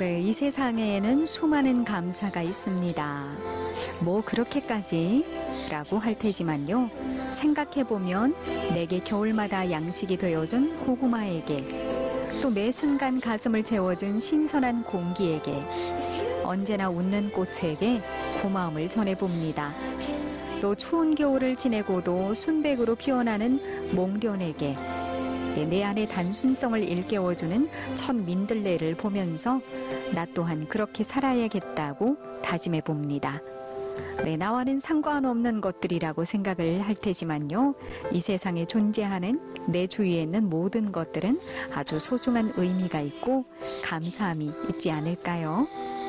네, 이 세상에는 수많은 감사가 있습니다. 뭐 그렇게까지? 라고 할 테지만요. 생각해보면 내게 겨울마다 양식이 되어준 고구마에게, 또 매 순간 가슴을 채워준 신선한 공기에게, 언제나 웃는 꽃에게 고마움을 전해봅니다. 또 추운 겨울을 지내고도 순백으로 피어나는 몽련에게, 내 안의 단순성을 일깨워주는 첫 민들레를 보면서 나 또한 그렇게 살아야겠다고 다짐해 봅니다. 네, 나와는 상관없는 것들이라고 생각을 할 테지만요. 이 세상에 존재하는 내 주위에 있는 모든 것들은 아주 소중한 의미가 있고 감사함이 있지 않을까요?